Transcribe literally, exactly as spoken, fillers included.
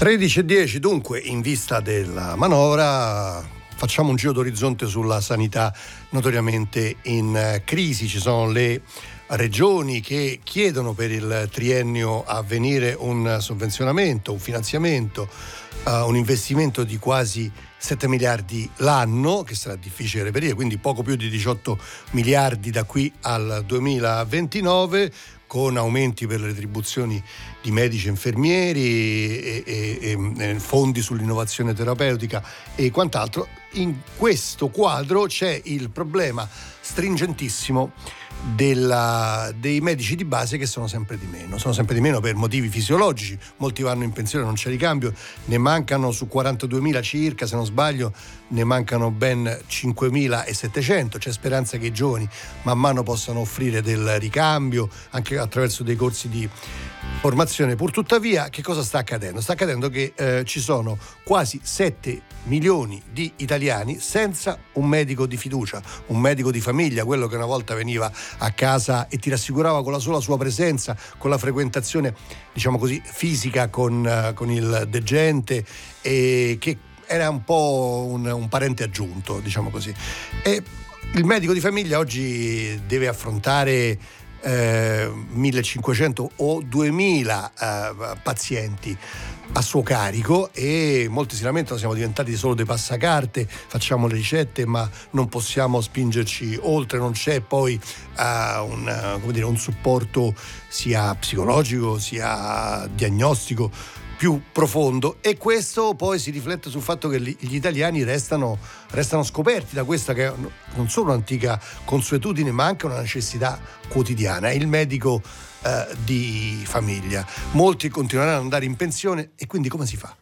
tredici e dieci, dunque, in vista della manovra facciamo un giro d'orizzonte sulla sanità notoriamente in crisi. Ci sono le regioni che chiedono per il triennio a venire un sovvenzionamento, un finanziamento, uh, un investimento di quasi sette miliardi l'anno, che sarà difficile reperire, quindi poco più di diciotto miliardi da qui al duemilaventinove, con aumenti per le retribuzioni di medici e infermieri e, e, e fondi sull'innovazione terapeutica e quant'altro. In questo quadro c'è il problema stringentissimo della, dei medici di base, che sono sempre di meno. Sono sempre di meno per motivi fisiologici, molti vanno in pensione, non c'è ricambio, ne mancano su quarantaduemila circa, se non sbaglio, ne mancano ben cinquemilasettecento. C'è speranza che i giovani man mano possano offrire del ricambio anche attraverso dei corsi di formazione. Purtuttavia, che cosa sta accadendo? Sta accadendo che eh, ci sono quasi sette milioni di italiani senza un medico di fiducia, un medico di famiglia, quello che una volta veniva a casa e ti rassicurava con la sola sua presenza, con la frequentazione, diciamo così, fisica con, uh, con il degente, e che era un po' un, un parente aggiunto, diciamo così. E il medico di famiglia oggi deve affrontare eh, millecinquecento o duemila eh, pazienti a suo carico, e molti si lamentano: siamo diventati solo dei passacarte, facciamo le ricette ma non possiamo spingerci oltre, non c'è poi uh, un, uh, come dire, un supporto sia psicologico sia diagnostico più profondo. E questo poi si riflette sul fatto che gli italiani restano, restano scoperti da questa che è non solo un'antica consuetudine ma anche una necessità quotidiana, il medico eh, di famiglia. Molti continueranno ad andare in pensione, e quindi come si fa?